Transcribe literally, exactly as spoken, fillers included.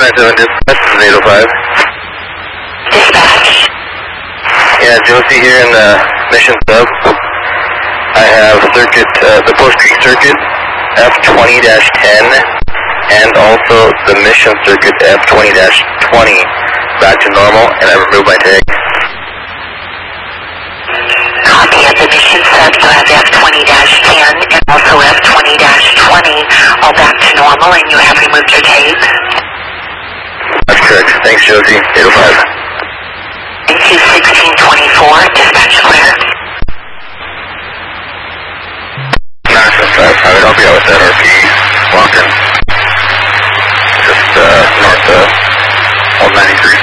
nine seven, dispatch, this is eight oh five. Dispatch. Yeah, Josie here in the mission sub. I have circuit, uh, the Post Creek circuit, F twenty dash ten, and also the mission circuit, F twenty dash twenty, back to normal, and I removed my tag. Copy at the mission sub, you have F twenty dash ten and also F twenty dash twenty, all back to normal, and you have removed your tape. That's correct. Thanks, Josie. eight oh five. Thank you, sixteen twenty-four, dispatch clear. nine seven five, I would help you out with that R P, Walker. Just uh, north of one ninety-three.